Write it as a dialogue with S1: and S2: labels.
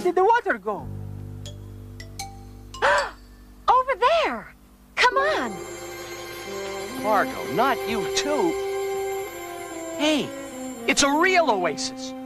S1: did the water go?
S2: Over there. Come on.
S3: Margot, not you too. Hey, it's a real oasis.